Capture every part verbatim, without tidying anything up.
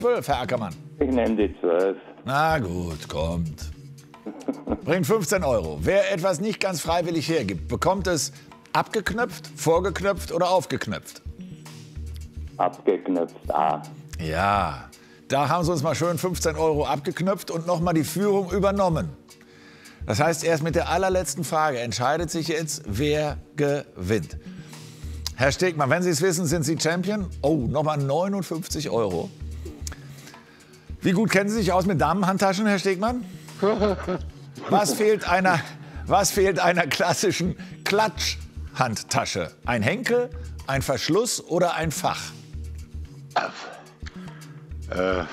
zwölf, Herr Ackermann? Ich nehme die zwölf. Na gut, kommt. Bringt fünfzehn Euro. Wer etwas nicht ganz freiwillig hergibt, bekommt es abgeknöpft, vorgeknöpft oder aufgeknöpft? Abgeknöpft, ah. Ja, da haben Sie uns mal schön fünfzehn Euro abgeknöpft und nochmal die Führung übernommen. Das heißt, erst mit der allerletzten Frage entscheidet sich jetzt, wer gewinnt. Herr Stegmann, wenn Sie es wissen, sind Sie Champion. Oh, nochmal neunundfünfzig Euro. Wie gut kennen Sie sich aus mit Damenhandtaschen, Herr Stegmann? Was fehlt einer, was fehlt einer klassischen Klatschhandtasche? Ein Henkel, ein Verschluss oder ein Fach? Äh,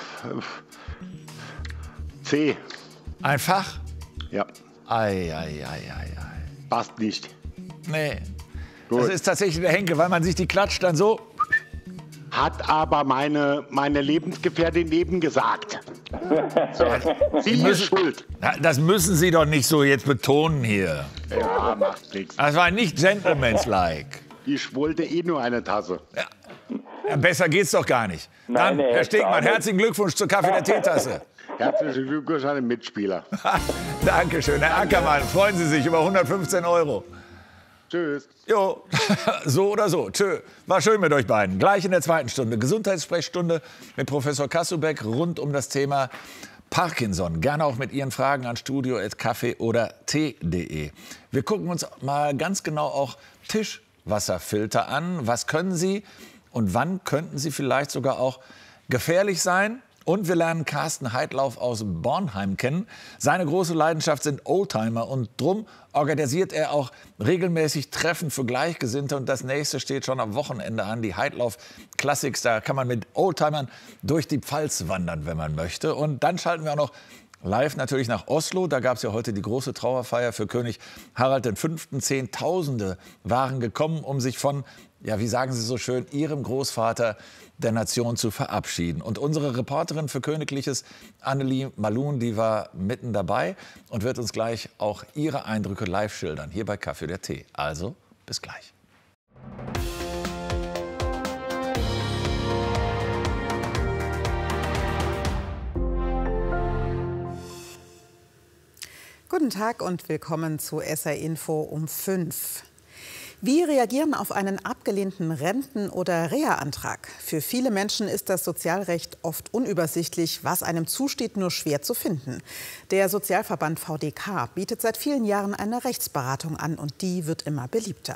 C. Ein Fach? Ja. Ei, ei, ei, ei, ei. Passt nicht. Nee. Gut. Das ist tatsächlich der Henkel, weil man sich die klatscht dann so. Hat aber meine, meine Lebensgefährtin eben gesagt. So, sie ist müssen- schuld. Na, das müssen Sie doch nicht so jetzt betonen hier. Ja, macht nichts. Das war nicht gentleman's-like. Ich wollte eh nur eine Tasse. Ja, besser geht's doch gar nicht. Dann, Nein, Herr Herr Stegmann, Schade. herzlichen Glückwunsch zur Kaffee der Teetasse. Herzlichen Glückwunsch an den Mitspieler. Dankeschön, Herr Ackermann. Freuen Sie sich über hundertfünfzehn Euro. Tschüss. Jo, so oder so. Tschö. War schön mit euch beiden. Gleich in der zweiten Stunde. Gesundheitssprechstunde mit Professor Kassubeck rund um das Thema Parkinson. Gerne auch mit Ihren Fragen an studio at kaffee oder tee punkt de. Wir gucken uns mal ganz genau auch Tischwasserfilter an. Was können sie und wann könnten sie vielleicht sogar auch gefährlich sein? Und wir lernen Carsten Heidlauf aus Bornheim kennen. Seine große Leidenschaft sind Oldtimer und drum organisiert er auch regelmäßig Treffen für Gleichgesinnte. Und das nächste steht schon am Wochenende an, die Heidlauf Classics. Da kann man mit Oldtimern durch die Pfalz wandern, wenn man möchte. Und dann schalten wir auch noch live natürlich nach Oslo. Da gab es ja heute die große Trauerfeier für König Harald der Fünfte. Zehntausende waren gekommen, um sich von, ja, wie sagen Sie so schön, ihrem Großvater der Nation zu verabschieden. Und unsere Reporterin für Königliches, Annelie Malun, die war mitten dabei und wird uns gleich auch ihre Eindrücke live schildern, hier bei Kaffee der Tee. Also, bis gleich. Guten Tag und willkommen zu S R Info um fünf. Wie reagieren auf einen abgelehnten Renten- oder Reha-Antrag? Für viele Menschen ist das Sozialrecht oft unübersichtlich, was einem zusteht, nur schwer zu finden. Der Sozialverband V D K bietet seit vielen Jahren eine Rechtsberatung an und die wird immer beliebter.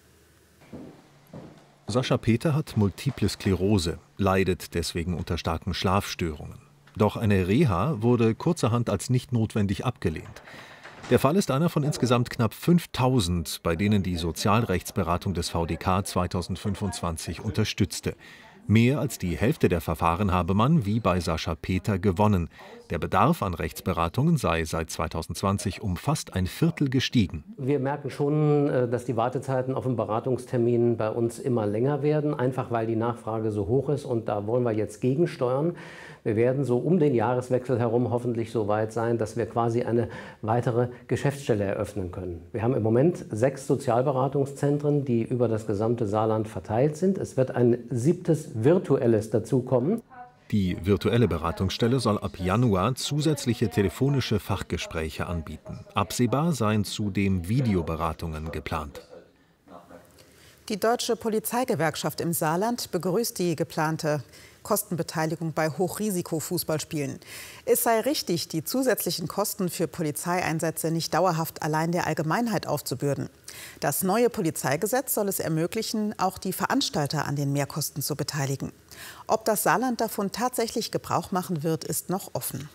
Sascha Peter hat Multiple Sklerose, leidet deswegen unter starken Schlafstörungen. Doch eine Reha wurde kurzerhand als nicht notwendig abgelehnt. Der Fall ist einer von insgesamt knapp fünftausend, bei denen die Sozialrechtsberatung des V D K zweitausendfünfundzwanzig unterstützte. Mehr als die Hälfte der Verfahren habe man, wie bei Sascha Peter, gewonnen. Der Bedarf an Rechtsberatungen sei seit zweitausendzwanzig um fast ein Viertel gestiegen. Wir merken schon, dass die Wartezeiten auf einen Beratungstermin bei uns immer länger werden, einfach weil die Nachfrage so hoch ist und da wollen wir jetzt gegensteuern. Wir werden so um den Jahreswechsel herum hoffentlich so weit sein, dass wir quasi eine weitere Geschäftsstelle eröffnen können. Wir haben im Moment sechs Sozialberatungszentren, die über das gesamte Saarland verteilt sind. Es wird ein siebtes virtuelles dazukommen. Die virtuelle Beratungsstelle soll ab Januar zusätzliche telefonische Fachgespräche anbieten. Absehbar seien zudem Videoberatungen geplant. Die Deutsche Polizeigewerkschaft im Saarland begrüßt die geplante Kostenbeteiligung bei Hochrisiko-Fußballspielen. Es sei richtig, die zusätzlichen Kosten für Polizeieinsätze nicht dauerhaft allein der Allgemeinheit aufzubürden. Das neue Polizeigesetz soll es ermöglichen, auch die Veranstalter an den Mehrkosten zu beteiligen. Ob das Saarland davon tatsächlich Gebrauch machen wird, ist noch offen.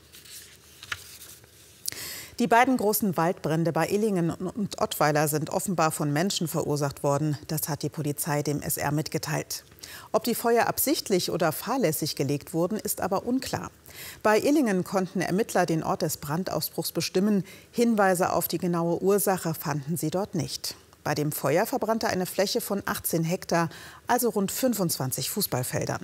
Die beiden großen Waldbrände bei Illingen und Ottweiler sind offenbar von Menschen verursacht worden. Das hat die Polizei dem S R mitgeteilt. Ob die Feuer absichtlich oder fahrlässig gelegt wurden, ist aber unklar. Bei Illingen konnten Ermittler den Ort des Brandausbruchs bestimmen. Hinweise auf die genaue Ursache fanden sie dort nicht. Bei dem Feuer verbrannte eine Fläche von achtzehn Hektar, also rund fünfundzwanzig Fußballfeldern.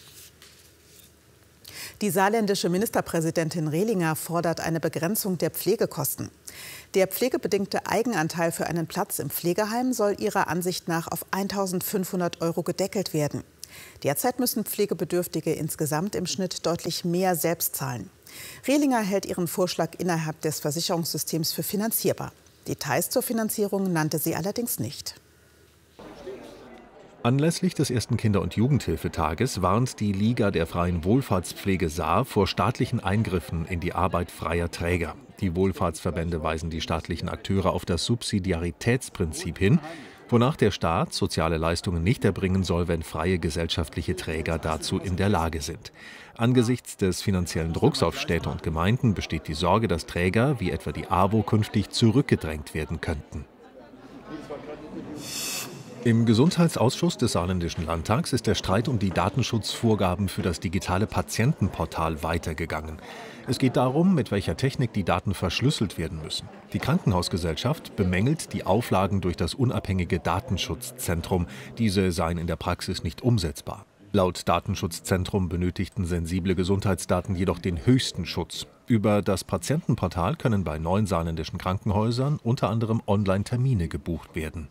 Die saarländische Ministerpräsidentin Rehlinger fordert eine Begrenzung der Pflegekosten. Der pflegebedingte Eigenanteil für einen Platz im Pflegeheim soll ihrer Ansicht nach auf eintausendfünfhundert Euro gedeckelt werden. Derzeit müssen Pflegebedürftige insgesamt im Schnitt deutlich mehr selbst zahlen. Rehlinger hält ihren Vorschlag innerhalb des Versicherungssystems für finanzierbar. Details zur Finanzierung nannte sie allerdings nicht. Anlässlich des ersten Kinder- und Jugendhilfetages warnt die Liga der freien Wohlfahrtspflege Saar vor staatlichen Eingriffen in die Arbeit freier Träger. Die Wohlfahrtsverbände weisen die staatlichen Akteure auf das Subsidiaritätsprinzip hin, wonach der Staat soziale Leistungen nicht erbringen soll, wenn freie gesellschaftliche Träger dazu in der Lage sind. Angesichts des finanziellen Drucks auf Städte und Gemeinden besteht die Sorge, dass Träger wie etwa die A W O künftig zurückgedrängt werden könnten. Im Gesundheitsausschuss des Saarländischen Landtags ist der Streit um die Datenschutzvorgaben für das digitale Patientenportal weitergegangen. Es geht darum, mit welcher Technik die Daten verschlüsselt werden müssen. Die Krankenhausgesellschaft bemängelt die Auflagen durch das unabhängige Datenschutzzentrum. Diese seien in der Praxis nicht umsetzbar. Laut Datenschutzzentrum benötigten sensible Gesundheitsdaten jedoch den höchsten Schutz. Über das Patientenportal können bei neun saarländischen Krankenhäusern unter anderem Online-Termine gebucht werden.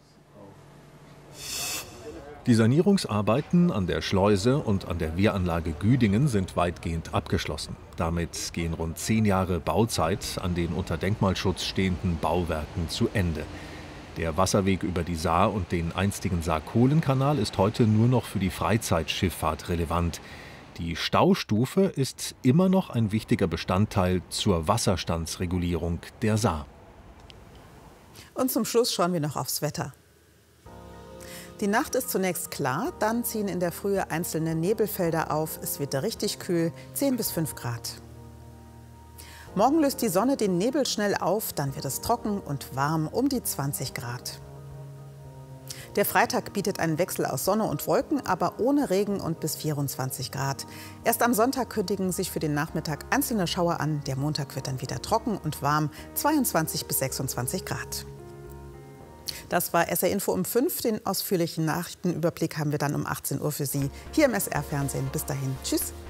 Die Sanierungsarbeiten an der Schleuse und an der Wehranlage Güdingen sind weitgehend abgeschlossen. Damit gehen rund zehn Jahre Bauzeit an den unter Denkmalschutz stehenden Bauwerken zu Ende. Der Wasserweg über die Saar und den einstigen Saar-Kohlen-Kanal ist heute nur noch für die Freizeitschifffahrt relevant. Die Staustufe ist immer noch ein wichtiger Bestandteil zur Wasserstandsregulierung der Saar. Und zum Schluss schauen wir noch aufs Wetter. Die Nacht ist zunächst klar, dann ziehen in der Frühe einzelne Nebelfelder auf. Es wird richtig kühl, zehn bis fünf Grad. Morgen löst die Sonne den Nebel schnell auf, dann wird es trocken und warm, um die zwanzig Grad. Der Freitag bietet einen Wechsel aus Sonne und Wolken, aber ohne Regen und bis vierundzwanzig Grad. Erst am Sonntag kündigen sich für den Nachmittag einzelne Schauer an. Der Montag wird dann wieder trocken und warm, zweiundzwanzig bis sechsundzwanzig Grad. Das war S R Info um fünf. Den ausführlichen Nachrichtenüberblick haben wir dann um achtzehn Uhr für Sie hier im S R Fernsehen. Bis dahin. Tschüss.